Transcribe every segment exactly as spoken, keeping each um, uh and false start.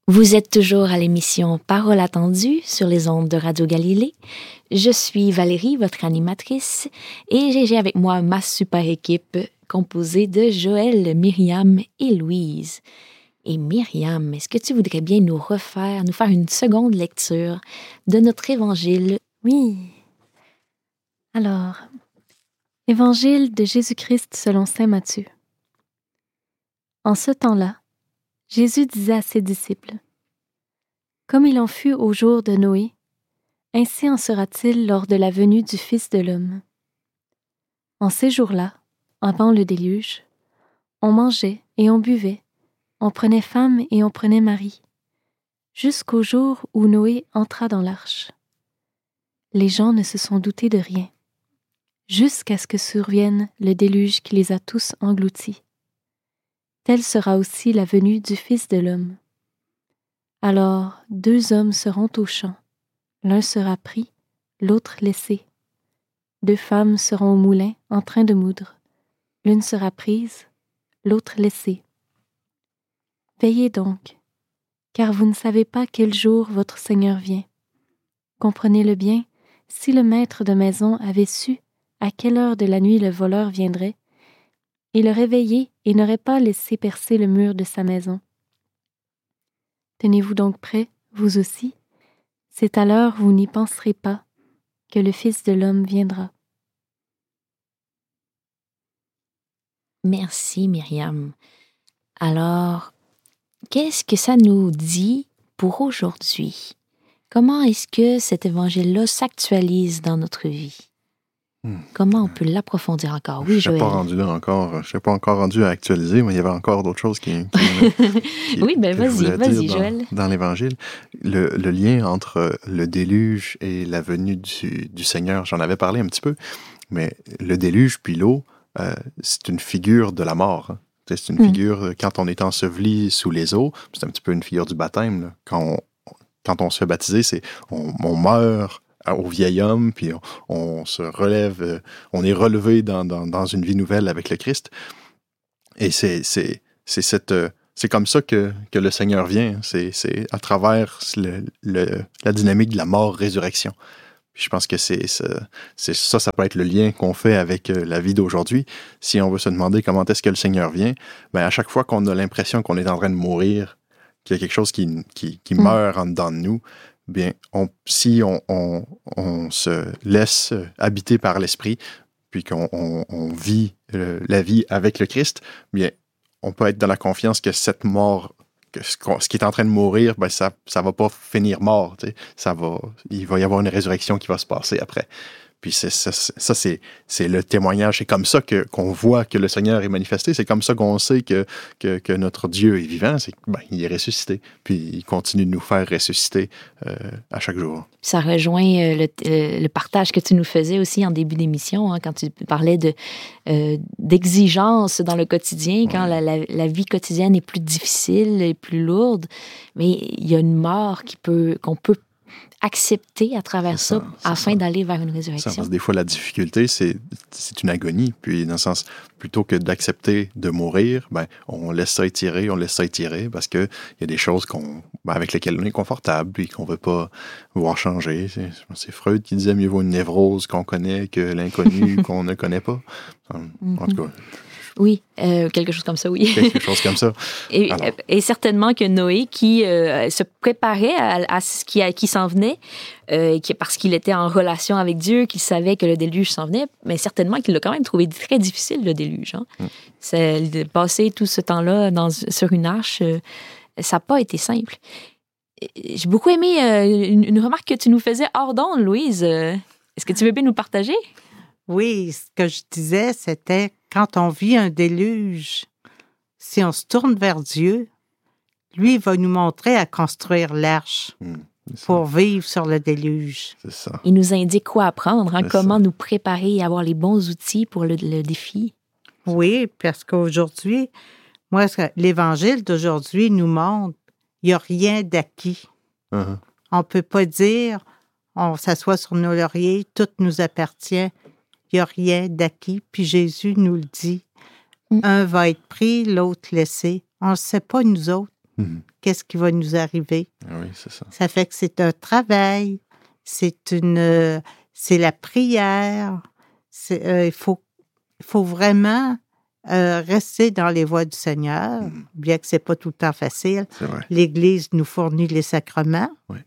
Vous êtes toujours à l'émission Parole attendue sur les ondes de Radio Galilée. Je suis Valérie, votre animatrice, et j'ai avec moi ma super équipe composée de Joël, Myriam et Louise. Et Myriam, est-ce que tu voudrais bien nous refaire, nous faire une seconde lecture de notre évangile? Oui. Alors, évangile de Jésus-Christ selon saint Matthieu. En ce temps-là, Jésus disait à ses disciples: Comme il en fut au jour de Noé, ainsi en sera-t-il lors de la venue du Fils de l'homme. En ces jours-là, avant le déluge, on mangeait et on buvait, on prenait femme et on prenait mari, jusqu'au jour où Noé entra dans l'arche. Les gens ne se sont doutés de rien, jusqu'à ce que survienne le déluge qui les a tous engloutis. Telle sera aussi la venue du Fils de l'homme. Alors deux hommes seront au champ, l'un sera pris, l'autre laissé. Deux femmes seront au moulin en train de moudre, l'une sera prise, l'autre laissée. Veillez donc, car vous ne savez pas quel jour votre Seigneur vient. Comprenez-le bien, si le maître de maison avait su à quelle heure de la nuit le voleur viendrait, il aurait veillé et n'aurait pas laissé percer le mur de sa maison. Tenez-vous donc prêts, vous aussi, c'est à l'heure où vous n'y penserez pas que le Fils de l'homme viendra. Merci Myriam. Alors, qu'est-ce que ça nous dit pour aujourd'hui? Comment est-ce que cet évangile-là s'actualise dans notre vie? Hmm. Comment on peut l'approfondir encore? Oui, je ne suis pas rendu là encore. Je ne suis pas encore rendu à actualiser, mais il y avait encore d'autres choses qui... qui, qui oui, bien vas-y, vas-y, dans, Joël. Dans l'Évangile, le, le lien entre le déluge et la venue du, du Seigneur, j'en avais parlé un petit peu, mais le déluge puis l'eau, euh, c'est une figure de la mort. Hein. C'est une hmm. figure, quand on est enseveli sous les eaux, c'est un petit peu une figure du baptême. Là. Quand, on, quand on se fait baptiser, c'est on, on meurt au vieil homme, puis on, on se relève, euh, on est relevé dans, dans, dans une vie nouvelle avec le Christ. Et c'est, c'est, c'est, cette, euh, c'est comme ça que, que le Seigneur vient. C'est, c'est à travers le, le, la dynamique de la mort-résurrection. Puis je pense que c'est, c'est, c'est ça, ça peut être le lien qu'on fait avec euh, la vie d'aujourd'hui. Si on veut se demander comment est-ce que le Seigneur vient, ben à chaque fois qu'on a l'impression qu'on est en train de mourir, qu'il y a quelque chose qui, qui, qui mmh. meurt en dedans de nous, bien, on, si on, on, on se laisse habiter par l'Esprit, puis qu'on on, on vit euh, la vie avec le Christ, bien, on peut être dans la confiance que cette mort, que ce, ce qui est en train de mourir, ben, ça ne va pas finir mort. Tu sais. Ça va, il va y avoir une résurrection qui va se passer après. Puis c'est, ça, ça c'est, c'est le témoignage. C'est comme ça que, qu'on voit que le Seigneur est manifesté. C'est comme ça qu'on sait que, que, que notre Dieu est vivant. C'est ben, il est ressuscité. Puis il continue de nous faire ressusciter euh, à chaque jour. Ça rejoint euh, le, euh, le partage que tu nous faisais aussi en début d'émission, hein, quand tu parlais de, euh, d'exigence dans le quotidien, quand ouais. la, la, la vie quotidienne est plus difficile et plus lourde. Mais il y a une mort qui peut, qu'on peut accepter à travers ça, ça afin ça. d'aller vers une résurrection. Ça, parce que des fois, la difficulté, c'est, c'est une agonie. Puis, dans le sens, plutôt que d'accepter de mourir, ben, on laisse ça étirer, on laisse ça étirer, parce qu'il y a des choses qu'on, ben, avec lesquelles on est confortable, puis qu'on ne veut pas voir changer. C'est, c'est Freud qui disait mieux vaut une névrose qu'on connaît que l'inconnu qu'on ne connaît pas. En, mm-hmm. en tout cas... Oui, euh, quelque chose comme ça, oui. Quelque chose comme ça. Et, et certainement que Noé, qui euh, se préparait à, à ce qui, à, qui s'en venait, euh, qui, parce qu'il était en relation avec Dieu, qu'il savait que le déluge s'en venait, mais certainement qu'il l'a quand même trouvé très difficile, le déluge. Hein. Mm. C'est, de passer tout ce temps-là dans, sur une arche, euh, ça n'a pas été simple. J'ai beaucoup aimé euh, une, une remarque que tu nous faisais hors d'onde, Louise. Est-ce que tu veux bien nous partager? Oui, ce que je disais, c'était quand on vit un déluge, si on se tourne vers Dieu, lui va nous montrer à construire l'arche mmh, pour vivre sur le déluge. C'est ça. Il nous indique quoi apprendre, hein, comment ça. Nous préparer et avoir les bons outils pour le, le défi. Oui, parce qu'aujourd'hui, moi, l'Évangile d'aujourd'hui nous montre qu'il n'y a rien d'acquis. Uh-huh. On ne peut pas dire, on s'assoit sur nos lauriers, tout nous appartient. Il n'y a rien d'acquis, puis Jésus nous le dit. Mm. Un va être pris, l'autre laissé. On ne le sait pas, nous autres, mm-hmm. qu'est-ce qui va nous arriver. Oui, c'est ça. Ça fait que c'est un travail, c'est une, c'est la prière. C'est, euh, il faut, il faut vraiment euh, rester dans les voies du Seigneur, mm. bien que c'est pas tout le temps facile. C'est vrai. L'Église nous fournit les sacrements. Oui.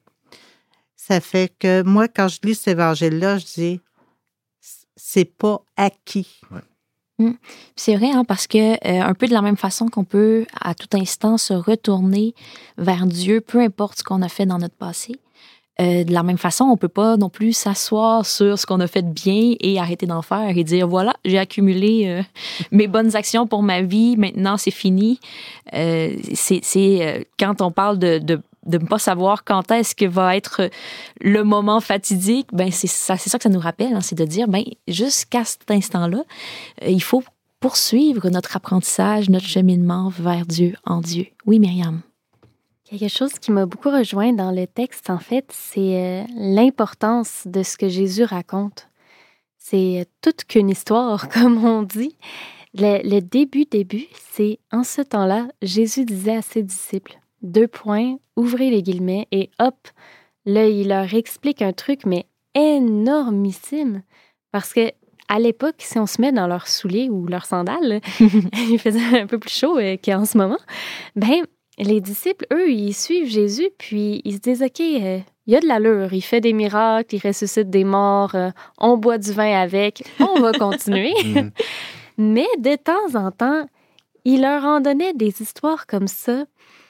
Ça fait que moi, quand je lis cet évangile-là, je dis, c'est pas acquis. Ouais. Mmh. C'est vrai, hein, parce que euh, un peu de la même façon qu'on peut à tout instant se retourner vers Dieu, peu importe ce qu'on a fait dans notre passé, euh, de la même façon, on peut pas non plus s'asseoir sur ce qu'on a fait de bien et arrêter d'en faire et dire, voilà, j'ai accumulé euh, mes bonnes actions pour ma vie, maintenant c'est fini. Euh, c'est c'est euh, quand on parle de, de de ne pas savoir quand est-ce que va être le moment fatidique, ben c'est ça, c'est ça que ça nous rappelle, hein, c'est de dire, ben jusqu'à cet instant-là, euh, il faut poursuivre notre apprentissage, notre cheminement vers Dieu, en Dieu. Oui, Myriam? Quelque chose qui m'a beaucoup rejoint dans le texte, en fait, c'est euh, l'importance de ce que Jésus raconte. C'est toute qu'une histoire, comme on dit. Le, le début, début, c'est « En ce temps-là, Jésus disait à ses disciples, deux points, ouvrez les guillemets, et hop, là, il leur explique un truc, mais énormissime. Parce que à l'époque, si on se met dans leurs souliers ou leurs sandales, il faisait un peu plus chaud euh, qu'en ce moment, ben les disciples, eux, ils suivent Jésus, puis ils se disent, OK, euh, il y a de l'allure, il fait des miracles, il ressuscite des morts, euh, on boit du vin avec, on va continuer. Mais de temps en temps, il leur en donnait des histoires comme ça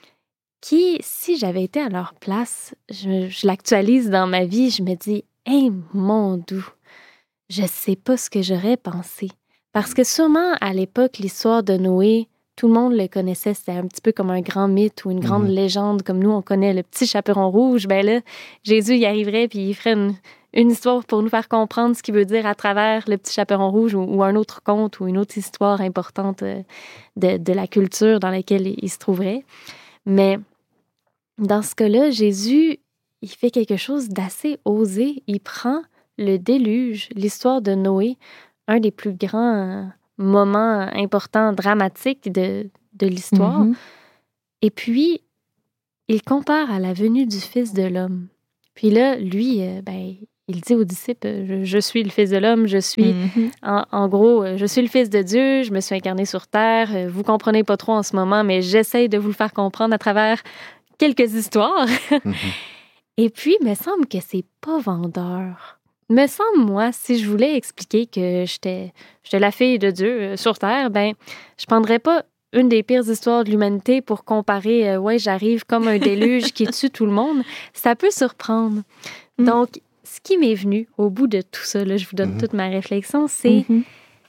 qui, si j'avais été à leur place, je, je l'actualise dans ma vie, je me dis, « Hey, mon doux, je sais pas ce que j'aurais pensé. » Parce que sûrement, à l'époque, l'histoire de Noé, tout le monde le connaissait, c'était un petit peu comme un grand mythe ou une grande mm-hmm. légende, comme nous, on connaît le petit chaperon rouge. Ben là, Jésus y arriverait, puis il ferait une, une histoire pour nous faire comprendre ce qu'il veut dire à travers le petit chaperon rouge ou, ou un autre conte ou une autre histoire importante de, de la culture dans laquelle il, il se trouverait. Mais dans ce cas-là, Jésus, il fait quelque chose d'assez osé. Il prend le déluge, l'histoire de Noé, un des plus grands moments importants, dramatiques de, de l'histoire. Mm-hmm. Et puis, il compare à la venue du Fils de l'homme. Puis là, lui, euh, ben, il dit aux disciples, je, je suis le Fils de l'homme, je suis, mm-hmm. en, en gros, je suis le Fils de Dieu, je me suis incarné sur terre. Vous comprenez pas trop en ce moment, mais j'essaye de vous le faire comprendre à travers quelques histoires. Mm-hmm. Et puis, il me semble que c'est pas vendeur. Il me semble, moi, si je voulais expliquer que j'étais, j'étais la fille de Dieu euh, sur Terre, ben, je prendrais pas une des pires histoires de l'humanité pour comparer, euh, ouais, j'arrive comme un déluge qui tue tout le monde. Ça peut surprendre. Mm. Donc, ce qui m'est venu au bout de tout ça, là, je vous donne mm-hmm. toute ma réflexion, c'est mm-hmm.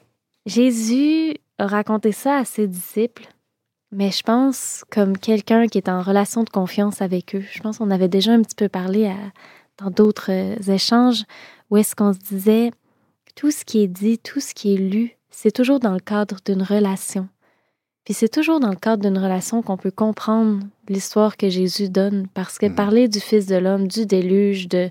Jésus a raconté ça à ses disciples, mais je pense comme quelqu'un qui est en relation de confiance avec eux. Je pense qu'on avait déjà un petit peu parlé à, dans d'autres euh, échanges où est-ce qu'on se disait tout ce qui est dit, tout ce qui est lu, c'est toujours dans le cadre d'une relation. Puis c'est toujours dans le cadre d'une relation qu'on peut comprendre l'histoire que Jésus donne, parce que parler du Fils de l'homme, du déluge, de,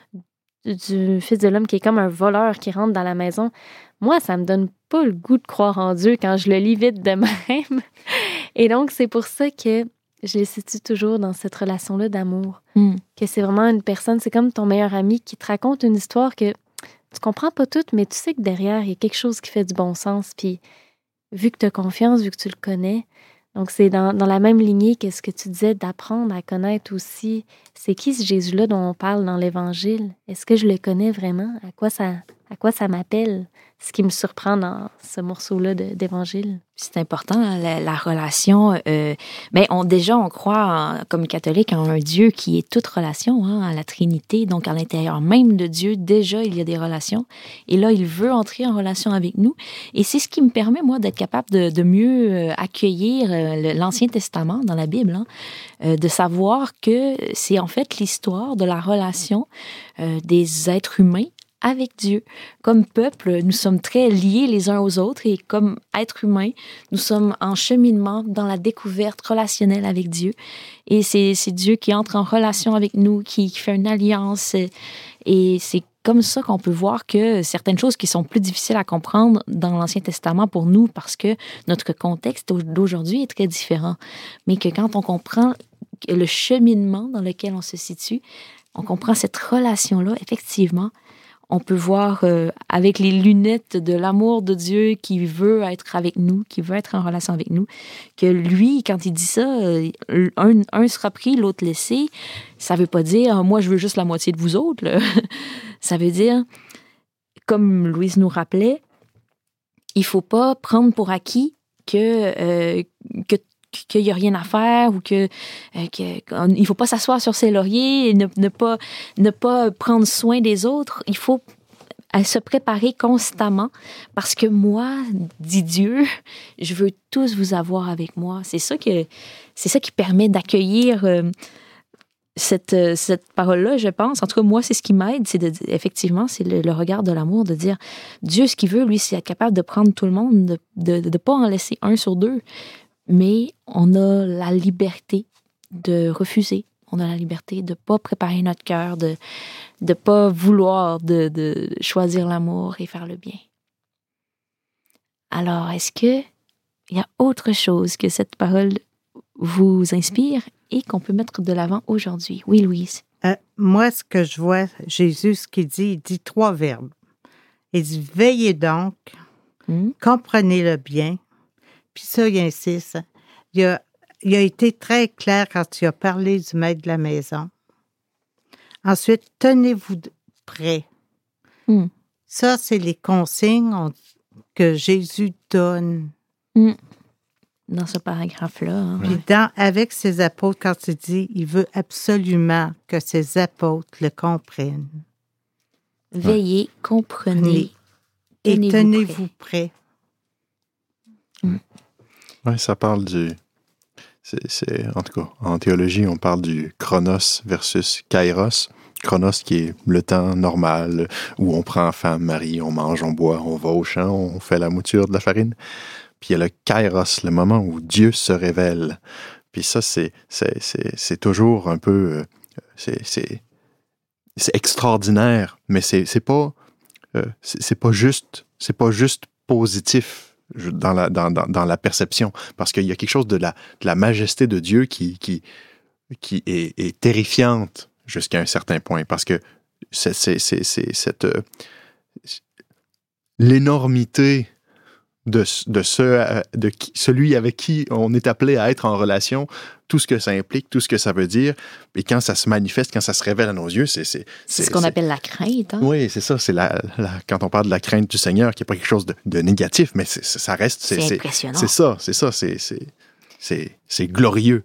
du Fils de l'homme qui est comme un voleur qui rentre dans la maison, moi, ça me donne pas le goût de croire en Dieu quand je le lis vite de même. Et donc, c'est pour ça que je les situe toujours dans cette relation-là d'amour. Mm. Que c'est vraiment une personne, c'est comme ton meilleur ami qui te raconte une histoire que tu comprends pas toute, mais tu sais que derrière, il y a quelque chose qui fait du bon sens. Puis, vu que tu as confiance, vu que tu le connais, donc c'est dans, dans la même lignée que ce que tu disais d'apprendre à connaître aussi. C'est qui ce Jésus-là dont on parle dans l'Évangile? Est-ce que je le connais vraiment? À quoi ça, à quoi ça m'appelle? Ce qui me surprend dans ce morceau-là de, d'Évangile. C'est important, la, la relation. Euh, ben on, déjà, on croit, en, comme catholique, en un Dieu qui est toute relation, hein, à la Trinité. Donc, à l'intérieur même de Dieu, déjà, il y a des relations. Et là, il veut entrer en relation avec nous. Et c'est ce qui me permet, moi, d'être capable de, de mieux accueillir l'Ancien Testament dans la Bible, hein, euh, de savoir que c'est en fait l'histoire de la relation euh, des êtres humains avec Dieu. Comme peuple, nous sommes très liés les uns aux autres et comme êtres humains, nous sommes en cheminement dans la découverte relationnelle avec Dieu. Et c'est, c'est Dieu qui entre en relation avec nous, qui, qui fait une alliance. Et c'est comme ça qu'on peut voir que certaines choses qui sont plus difficiles à comprendre dans l'Ancien Testament pour nous, parce que notre contexte d'aujourd'hui est très différent, mais que quand on comprend le cheminement dans lequel on se situe, on comprend cette relation-là, effectivement, on peut voir euh, avec les lunettes de l'amour de Dieu qui veut être avec nous, qui veut être en relation avec nous, que lui, quand il dit ça, euh, un, un sera pris, l'autre laissé, ça veut pas dire « moi, je veux juste la moitié de vous autres ». Ça veut dire, comme Louise nous rappelait, il faut pas prendre pour acquis que, euh, que qu'il n'y a rien à faire ou que, euh, que il faut pas s'asseoir sur ses lauriers et ne, ne pas ne pas prendre soin des autres. Il faut se préparer constamment parce que moi, dit Dieu, je veux tous vous avoir avec moi. C'est ça que c'est ça qui permet d'accueillir euh, cette cette parole-là, je pense. En tout cas, moi, c'est ce qui m'aide, c'est de effectivement, c'est le, le regard de l'amour, de dire Dieu, ce qu'il veut, lui, c'est être capable de prendre tout le monde, de de de pas en laisser un sur deux. Mais on a la liberté de refuser. On a la liberté de ne pas préparer notre cœur, de ne pas vouloir de, de choisir l'amour et faire le bien. Alors, est-ce qu'il y a autre chose que cette parole vous inspire et qu'on peut mettre de l'avant aujourd'hui? Oui, Louise. Euh, moi, ce que je vois, Jésus, ce qu'il dit, il dit trois verbes. Il dit « Veillez donc, mmh. comprenez le bien ». Puis ça, il insiste. Il a, il a été très clair quand il a parlé du maître de la maison. Ensuite, tenez-vous prêts. Mm. Ça, c'est les consignes on, que Jésus donne. Mm. Dans ce paragraphe-là. Hein. Puis dans, avec ses apôtres, quand il dit, il veut absolument que ses apôtres le comprennent. Veillez, comprenez, et tenez-vous, tenez-vous prêts. prêts. Mm. Oui, ça parle du... C'est, c'est, en tout cas, en théologie, on parle du chronos versus kairos. Chronos qui est le temps normal, où on prend femme, mari, on mange, on boit, on va au champ, on fait la mouture de la farine. Puis il y a le kairos, le moment où Dieu se révèle. Puis ça, c'est, c'est, c'est, c'est toujours un peu... C'est, c'est, c'est extraordinaire, mais c'est, c'est pas... C'est, c'est pas juste... C'est pas juste positif. Dans la, dans, dans, dans la perception, parce qu'il y a quelque chose de la, de la majesté de Dieu qui, qui, qui est, est terrifiante jusqu'à un certain point, parce que c'est, c'est, c'est, c'est cette, euh, l'énormité de, de, ce, de qui, celui avec qui on est appelé à être en relation, tout ce que ça implique, tout ce que ça veut dire, et quand ça se manifeste, quand ça se révèle à nos yeux, c'est... C'est, c'est, c'est ce qu'on c'est, appelle la crainte. Hein? Oui, c'est ça, c'est la, la, quand on parle de la crainte du Seigneur, qui n'est pas quelque chose de, de négatif, mais c'est, ça reste... C'est, c'est impressionnant. C'est, c'est ça, c'est ça, c'est, c'est, c'est, c'est glorieux.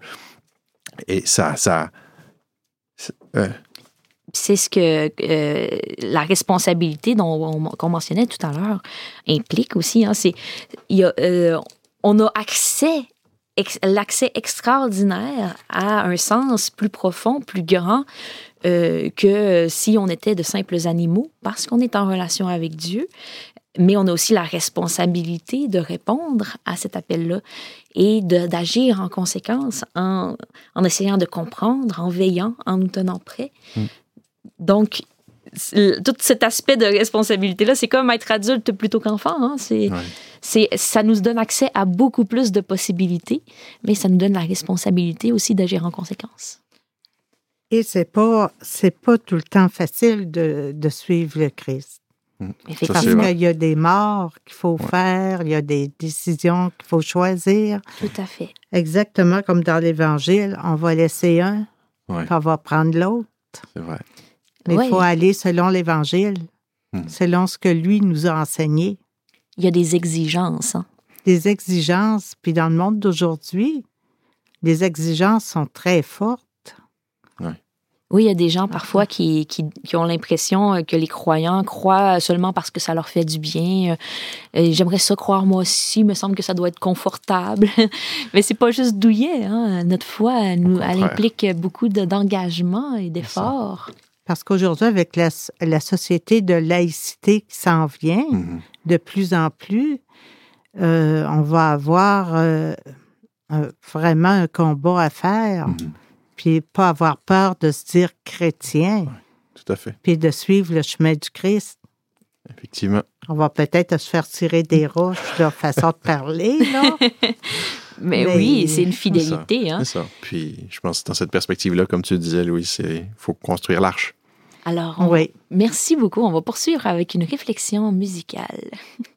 Et ça... ça c'est, euh, c'est ce que euh, la responsabilité dont on, qu'on mentionnait tout à l'heure implique aussi. Hein, c'est, y a, euh, on a accès, ex, l'accès extraordinaire à un sens plus profond, plus grand euh, que si on était de simples animaux, parce qu'on est en relation avec Dieu. Mais on a aussi la responsabilité de répondre à cet appel-là et de, d'agir en conséquence, en, en essayant de comprendre, en veillant, en nous tenant prêts. Mm. Donc, tout cet aspect de responsabilité-là, c'est comme être adulte plutôt qu'enfant. Hein? C'est, ouais. c'est, ça nous donne accès à beaucoup plus de possibilités, mais ça nous donne la responsabilité aussi d'agir en conséquence. Et c'est pas, c'est pas tout le temps facile de, de suivre le Christ. Mmh. Parce qu'il y a des morts qu'il faut ouais. faire, il y a des décisions qu'il faut choisir. Tout à fait. Exactement comme dans l'Évangile, on va laisser un, ouais. puis on va prendre l'autre. C'est vrai. Mais il ouais. faut aller selon l'Évangile, mmh. selon ce que lui nous a enseigné. Il y a des exigences. Hein? Des exigences, puis dans le monde d'aujourd'hui, les exigences sont très fortes. Ouais. Oui, il y a des gens parfois qui, qui, qui ont l'impression que les croyants croient seulement parce que ça leur fait du bien. Et j'aimerais ça croire moi aussi, il me semble que ça doit être confortable. Mais c'est pas juste douillet. Hein? Notre foi, elle, nous, elle implique beaucoup de, d'engagement et d'efforts. Parce qu'aujourd'hui, avec la, la société de laïcité qui s'en vient, mm-hmm. de plus en plus, euh, on va avoir euh, euh, vraiment un combat à faire. Mm-hmm. Puis pas avoir peur de se dire chrétien. Ouais, Tout à fait. Puis de suivre le chemin du Christ. Effectivement. On va peut-être se faire tirer des roches, de façon de parler, là. Mais, Mais oui, c'est une fidélité. C'est ça. Hein? C'est ça. Puis je pense que dans cette perspective-là, comme tu disais, Louis, il faut construire l'arche. Alors, on... oui. merci beaucoup. On va poursuivre avec une réflexion musicale.